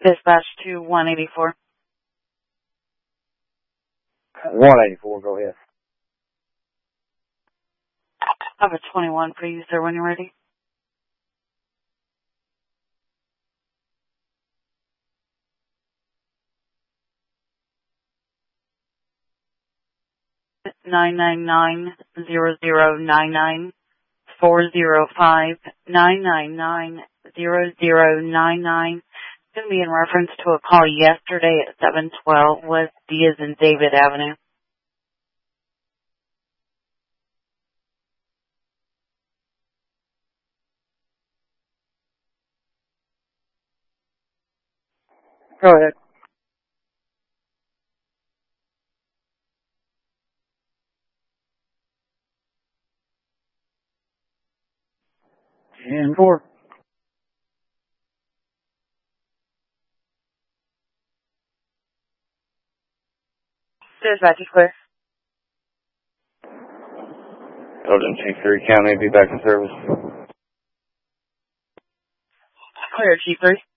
Dispatch to 184. 184, go ahead. I have a 21 for you, sir, when you're ready. Nine 0099 405 999 0099. It's going to be in reference to a call yesterday at 712 West D as in David Avenue. Go ahead. And 4. Dispatch is clear. Elgin Chief 3 County, be back in service. Clear, Chief 3.